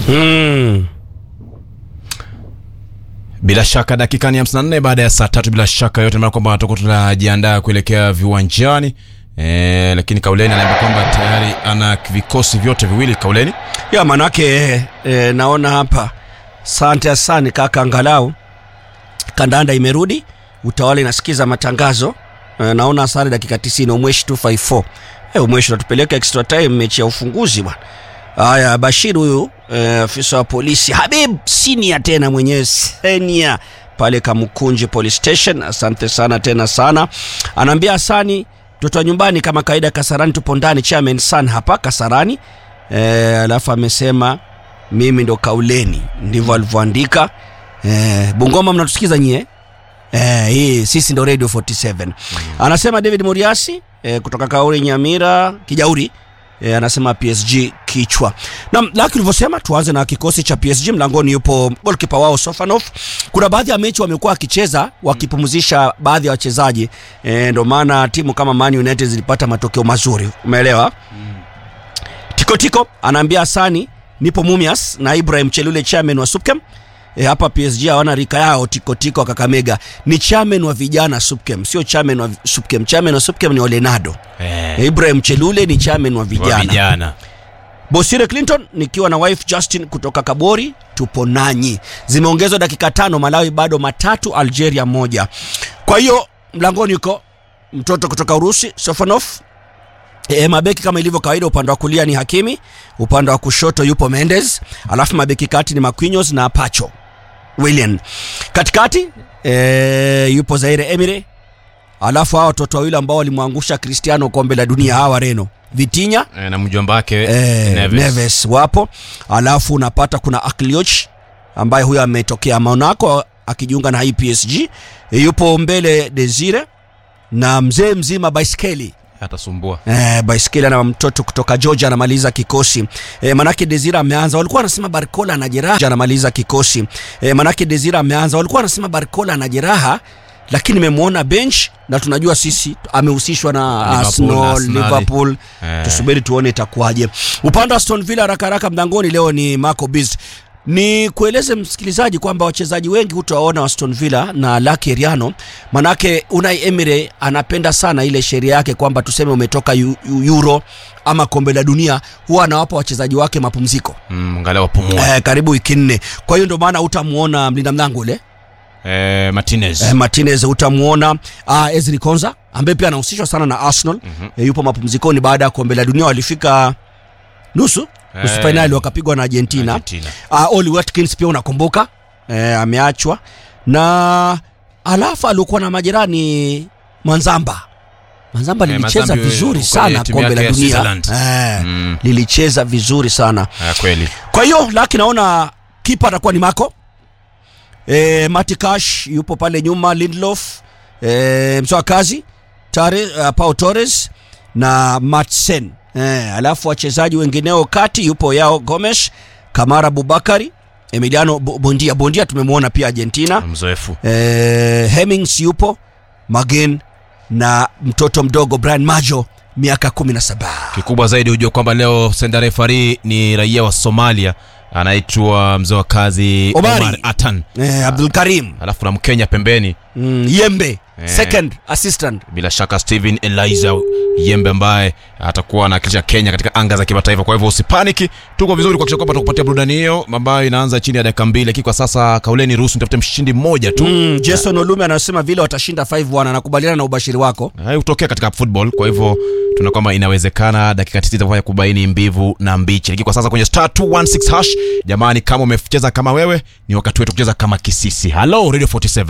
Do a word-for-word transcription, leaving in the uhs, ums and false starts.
Mm. Bila shaka dakika ni hamsini na nne baada ya saa tatu, bila shaka yote maana kwamba tutakuwa tunajiandaa kuelekea viwanjani. Eh, lakini Kauleni anaambia kwamba tayari ana vikosi vyote viwili Kauleni. Ya manake eh, naona hapa. Asante sana kaka, angalau kandanda imerudi, utawala inasikiza matangazo. Eh, naona sare dakika tisini Umweshi two five four. Eh, Umweshi natupeleka extra time mechi ya ufunguzi bwana. Haya, Bashir huyu afisa eh, wa polisi Habib senior tena mwenyewe senior pale Kamukunji police station. Asante sana tena sana. Anaambia Asani mtoto wa nyumbani kama kaida Kasarani tupo ndani, chairman San hapa Kasarani. Eh, alafu amesema mimi ndo Kauleni, ndivyo alivyoandika. Eh, Bungoma mnatusikiza nyie? Eh, hii sisi ndo Radio forty-seven. Mm. Anasema David Muriasi eh, kutoka Kauri Nyamira Kijauri. E, anasema P S G kichwa. Na lakini ulivyosema tuanze na kikosi cha P S G. Mlangoni yupo goalkeeper wao Sofanov. Kuna baadhi ya mechi wamekuwa wakicheza wakipumzisha baadhi ya wachezaji. E, ndio maana timu kama Man United zilipata matokeo mazuri. Umeelewa? Mm. Tiko Tiko anaambia Asani nipo Mumias na Ibrahim Chelule chairman wa Supkem. E, hapa P S G hawana rika yao. Tiko Tiko Kakamega ni chairman wa vijana Supkem, sio chairman wa Supkem. Chairman wa Supkem ni Olenado. Eh. Ibrahim Chelule ni chairman wa vijana. Wa vijana. Bosire Clinton nikiwa na wife Justin kutoka Kabori, tupo nanyi. Zimeongezwa dakika tano, Malawi bado matatu, Algeria moja. Kwa hiyo mlangoni yuko mtoto kutoka Urusi Sofanov. E, mabeki kama ilivyo kawaida, upande wa kulia ni Hakimi, upande wa kushoto yupo Mendes, alafu mabeki kati ni Marquinhos na Pacho William. Katikati e, yupo Zaire Emire. Alafu hao watoto wawili ambao walimwangusha Cristiano kombe la dunia, hawa Reno Vitinha e, na mjomba wake e, Neves. Neves wapo. Alafu unapata kuna Aklioch ambaye huyo ametokea Monaco akijiunga na hii P S G. E, yupo mbele Desire na mzee mzima Baiskeli atasumbua. Eh, Baiskeli na mtoto kutoka Georgia anamaliza kikosi. Eh, manake Desire ameanza. Walikuwa wanasema Barcola ana jeraha, anamaliza kikosi. Eh, manake Desire ameanza. Walikuwa wanasema Barcola ana jeraha, lakini nimemuona bench na tunajua sisi amehusishwa na Arsenal, Arsenal, Liverpool. Eh. Tusubiri tuone itakuwaje. Upande wa Aston Villa haraka haraka mlangoni leo ni Marco Biz. Ni kueleze msikilizaji kwamba wachezaji wengi utawaona Aston Villa na Lucky Riano, manake Unai Emery anapenda sana ile sheria yake kwamba tuseme umetoka Euro ama kombe la dunia, huwa anawapa wachezaji wake mapumziko. Mm, angalau wapumue. Eh, karibu wiki nne. Kwa hiyo ndio maana utamuona mlinda mlango ule Eh, Martinez. Eh, Martinez utamuona uh, Ezri Konza ambaye pia anahusishwa sana na Arsenal. Mm-hmm. Eh, yupo mapumzikoni baada ya kombe la dunia, walifika nusu nusu hey. finali wakapigwa na Argentina. Argentina. Uh, Oli Watkins pia unakumbuka eh, ameachwa. Na alafu alikuwa na majirani Manzamba. Manzamba eh, lilicheza vizuri sana kombe la dunia. Eh, mm. lilicheza vizuri sana. Eh, kweli. Kwa hiyo lakini naona kipa atakuwa ni Marco. Eh, Matikash yupo pale nyuma, Lindelof, eh, msoa kazi, Tare, uh, Pau Torres na Matsen. Eh, alafu wachezaji wengineo kati yupo Yao Gomes, Kamara Bubakari, Emiliano Bondia. Bondia tumemwona pia Argentina. Mzoefu. Eh, Hemmings yupo, Magen na mtoto mdogo Brian Majo miaka kumi na saba. Kikubwa zaidi ujue kwamba leo senda referee ni raia wa Somalia, anaitwa mzoa kazi Omari. Omar Atan. Eh, Abdul Karim. Alafu na Mkenya pembeni. Mm, Yembe. Eh, second assistant. Bila shaka Steven Eliza Yembe ambaye atakuwa anawakilisha Kenya katika anga za kimataifa. Kwa hivyo usipaniki, tuko vizuri kwa kisha kwamba tukupatia burudani hiyo ambayo inaanza chini ya dakika mbili. Lakini kwa sasa Kauleni ruhusu nitafute mshindi mmoja tu. Mm, Jason Olume anasema vile watashinda five one, anakubaliana na ubashiri wako. Hayo hutokea katika football, kwa hivyo tuna kwamba inawezekana dakika tisini zitafanya kubaini mbivu na mbichi. Lakini kwa sasa kwenye star two one six hash, jamani, kama umecheza kama wewe, ni wakati wetu kucheza kama kisisi. Hello Radio forty-seven.